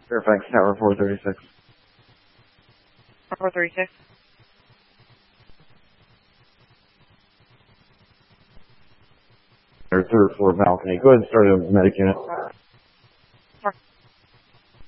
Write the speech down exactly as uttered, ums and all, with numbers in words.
Fairfax Tower four thirty-six. four thirty-six. Or third floor balcony. Go ahead and start a medic unit.